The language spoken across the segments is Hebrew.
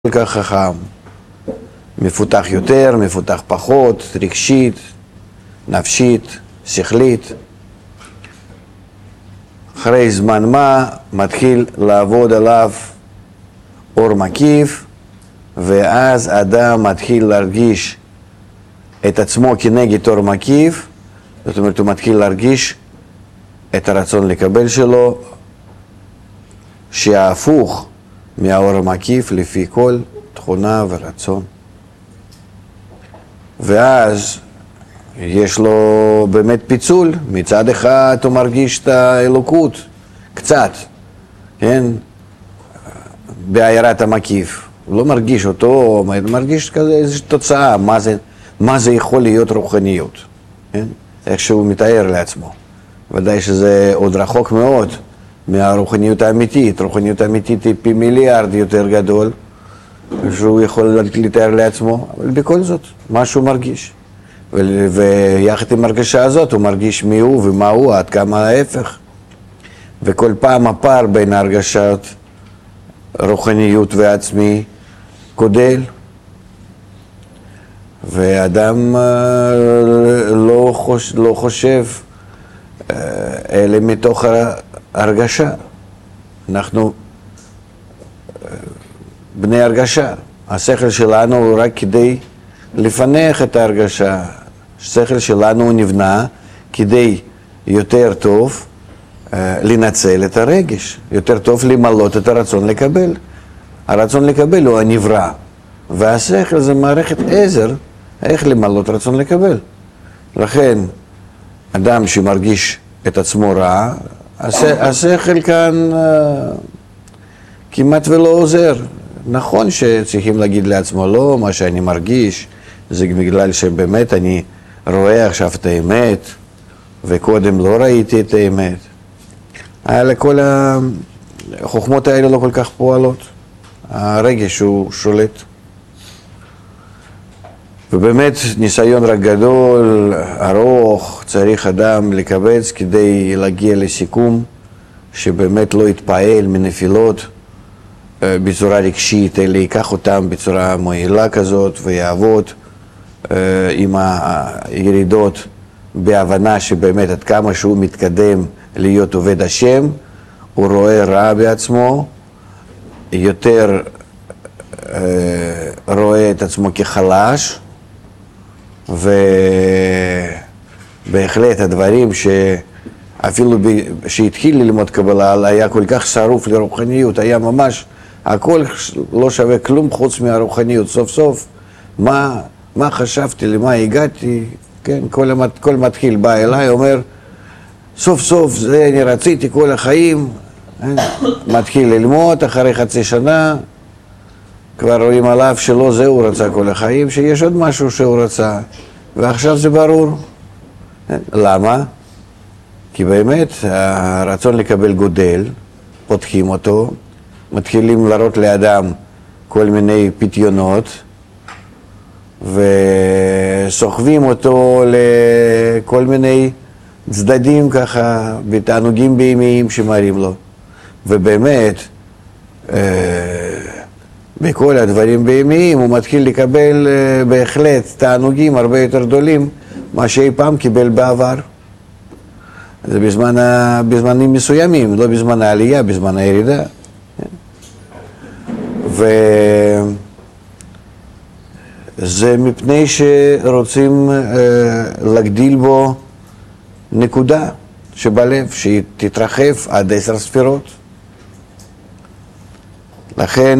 כל כך חכם, מפותח יותר, מפותח פחות, רגשית, נפשית, שכלית. אחרי זמן מה מתחיל לעבוד עליו אור מקיף, ואז אדם מתחיל להרגיש את עצמו כנגד אור מקיף, זאת אומרת הוא מתחיל להרגיש את הרצון לקבל שלו, שההפוך מהאור המקיף לפי כל תכונה ורצון. ואז יש לו באמת פיצול, מצד אחד הוא מרגיש את האלוקות, קצת, כן? בעיירת המקיף. הוא לא מרגיש אותו, הוא מרגיש כזה איזושהי תוצאה, מה זה יכול להיות רוחניות, כן? איך שהוא מתאר לעצמו. ודאי שזה עוד רחוק מאוד מהרוחניות האמיתית. רוחניות האמיתית היא פי מיליארד יותר גדול, שהוא יכול לתאר לעצמו, אבל בכל זאת, מה שהוא מרגיש. ויחד עם הרגשה הזאת הוא מרגיש מי הוא ומה הוא, עד כמה ההפך. וכל פעם הפער בין הרגשת רוחניות ועצמי גודל. ואדם לא חושב אלא מתוך הרגשה. אנחנו בני הרגשה. השכל שלנו הוא רק כדי לפנח את ההרגשה. השכל שלנו הוא נבנה כדי יותר טוב לנצל את הרגש, יותר טוב למלות את הרצון לקבל. הרצון לקבל הוא הנברא, והשכל זה מערכת עזר איך למלות רצון לקבל. לכן אדם שמרגיש את עצמו רע, השכל כאן כמעט ולא עוזר. נכון שצריכים להגיד לעצמו, לא, מה שאני מרגיש זה בגלל שבאמת אני רואה עכשיו את האמת, וקודם לא ראיתי את האמת. אבל כל החוכמות האלה לא כל כך פועלות. הרגש הוא שולט. ובאמת ניסיון רק גדול, ארוך, צריך אדם לקבץ כדי להגיע לסיכום שבאמת לא יתפעל מנפילות בצורה רגשית, אלא ייקח אותם בצורה מועילה כזאת ויעבוד עם הירידות בהבנה שבאמת עד כמה שהוא מתקדם להיות עובד השם, הוא רואה רע בעצמו, יותר רואה את עצמו כחלש, ובהחלט הדברים שאפילו שהתחיל ללמוד קבלה היה כל כך שרוף לרוחניות, היה ממש הכל לא שווה כלום חוץ מהרוחניות. סוף סוף מה חשבתי, למה הגעתי, כן? כל מתחיל בא אליי, אומר סוף סוף זה אני רציתי כל החיים, מתחיל ללמוד, אחרי חצי שנה כבר רואים עליו שלא זה הוא רצה כל החיים, שיש עוד משהו שהוא רצה, ועכשיו זה ברור. למה? כי באמת הרצון לקבל גודל, פותחים אותו, מתחילים להראות לאדם כל מיני פתיונות, וסוחבים אותו לכל מיני צדדים ככה, בתענוגים בהמיים שמראים לו. ובאמת, בכל הדברים בהמיים הוא מתחיל לקבל בהחלט תענוגים הרבה יותר גדולים מה שאי פעם קיבל בעבר. זה בזמנים מסוימים, לא בזמן העלייה, בזמן הירידה. וזה מפני שרוצים להגדיל בו נקודה שבלב, שהיא תתרחב עד 10 ספירות. לכן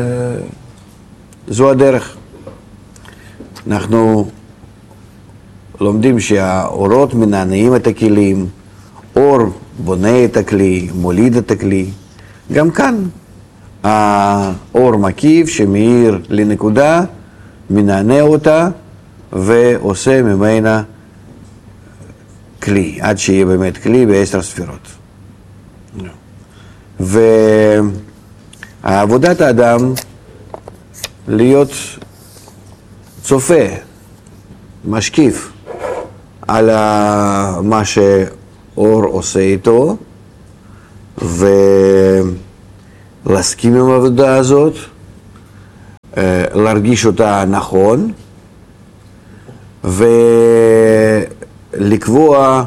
זו הדרך. אנחנו לומדים שהאורות מנענעים את הכלים, אור בונה את הכלי, מוליד את הכלי. גם כאן האור מקיף שמאיר לנקודה, מנענע אותה ועושה ממנה כלי, עד שיהיה באמת כלי ב10 ספירות. ועבודת האדם להיות צופה, משקיף על מה שאור עושה איתו, ולהסכים עם העבודה הזאת, להרגיש אותה נכון, ולקבוע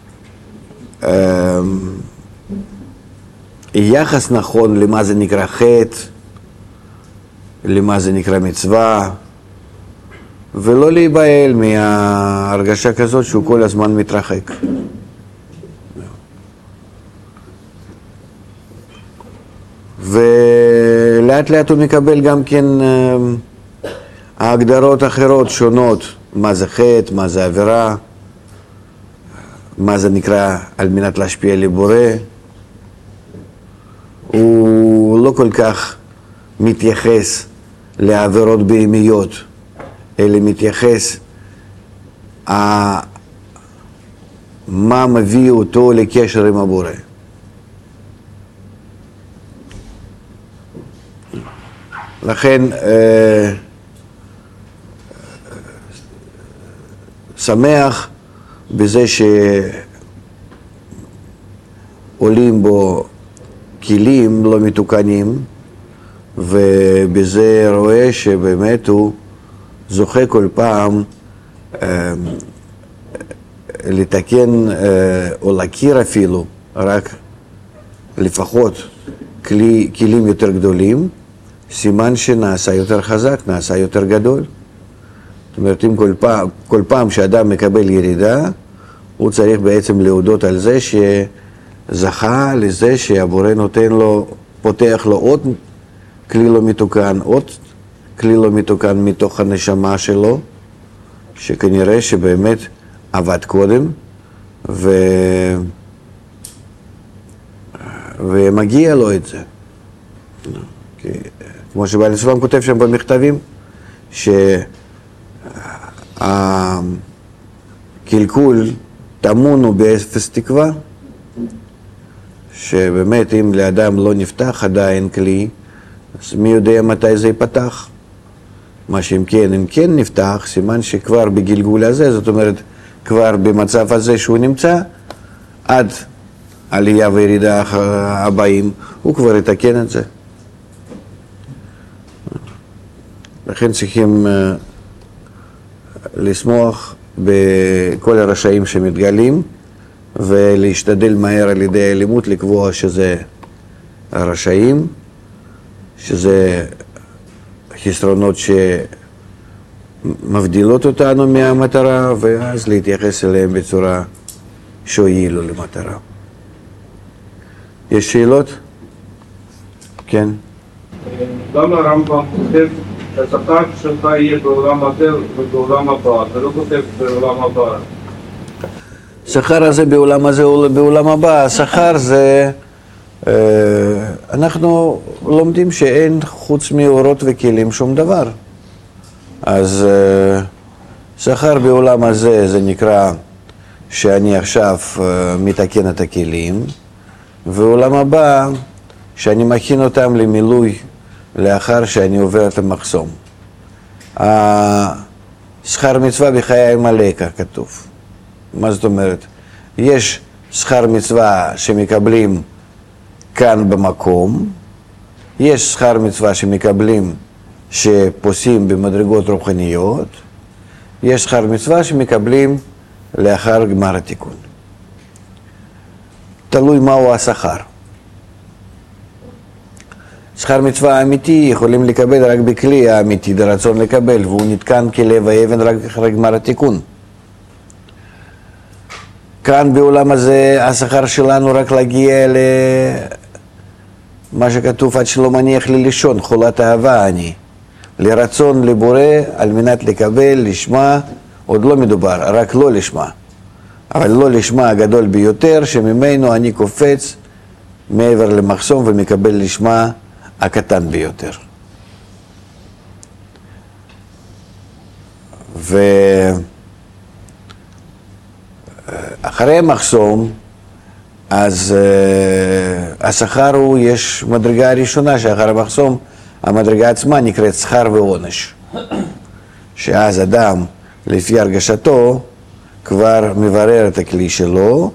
יחס נכון למה זה נקרא חטא, למה זה נקרא מצווה, ולא להיבהל מההרגשה כזאת שהוא כל הזמן מתרחק. ולאט לאט הוא מקבל גם כן ההגדרות אחרות שונות, מה זה חטא, מה זה עבירה, מה זה נקרא על מנת להשפיע לבורא. הוא לא כל כך מתייחס לעבירות בהמיות, אלא מתייחס מה מביא אותו לקשר עם הבורא. לכן שמח בזה שעולים בו כלים לא מתוקנים, ובזה רואה שבאמת הוא זוכה כל פעם לתקן או להכיר אפילו רק לפחות כלים יותר גדולים, סימן שנעשה יותר חזק, נעשה יותר גדול. זאת אומרת, אם כל פעם שאדם מקבל ירידה, הוא צריך בעצם להודות על זה שזכה לזה שהבורא נותן לו, פותח לו עוד כלי לא מתוקן, עוד כלי לא מתוקן מתוך הנשמה שלו, שכנראה שבאמת עבד קודם, ומגיע לו את זה. כמו שבעל הסולם כותב שם במכתבים, שהקלקול טמון הוא באפס תקווה, שבאמת אם לאדם לא נפתח עדיין כלי, אז מי יודע מתי זה ייפתח. מה שאם כן נפתח, סימן שכבר בגלגול הזה, זאת אומרת, כבר במצב הזה שהוא נמצא, עד עלייה וירידה הבאים, הוא כבר יתקן את זה. לכן צריכים לשמוח בכל הרשעים שמתגלים, ולהשתדל מהר על ידי האלימות לקבוע שזה הרשעים, שזה חסרונות שמבדילות אותנו מהמטרה, ואז להתייחס אליהם בצורה שהועילו למטרה. יש שאלות? כן. למה הרמב"ם כותב שהשכר שלך יהיה בעולם הזה ובעולם הבא, ולא כותב בעולם הבא? השכר הזה בעולם הזה או בעולם הבא, השכר זה, אנחנו לומדים שאין חוץ מאורות וכלים שום דבר. אז שכר בעולם הזה זה נקרא שאני עכשיו מתקן את הכלים, ועולם הבא שאני מכין אותם למילוי לאחר שאני עובר את המחסום. שכר מצווה בחיי מלאקה כתוב. מה זאת אומרת? יש שכר מצווה שמקבלים כאן במקום, יש שכר מצווה שמקבלים שפוסים במדרגות רוחניות, יש שכר מצווה שמקבלים לאחר גמר התיקון. תלוי מהו השכר. שכר מצווה אמיתי יכולים לקבל רק בכלי האמיתי, ברצון לקבל, והוא נתקן כלב האבן רק אחרי גמר התיקון. כאן בעולם הזה השכר שלנו רק להגיע למה שכתוב עד שלא מניח לי לישון, חולת אהבה אני. לרצון לבורא על מנת לקבל לשמה, עוד לא מדובר, רק לא לשמה. אבל לא לשמה הגדול ביותר שממנו אני קופץ מעבר למחסום ומקבל לשמה הקטן ביותר. ואחרי המחסום, אז השכר הוא, יש מדרגה הראשונה שאחר המחסום, המדרגה עצמה נקראת שכר ועונש. שאז אדם, לפי הרגשתו, כבר מברר את הכלי שלו,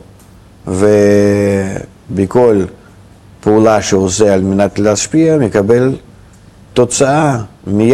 ובכל פעולה שעושה על מנת להשפיע, מקבל תוצאה מיד.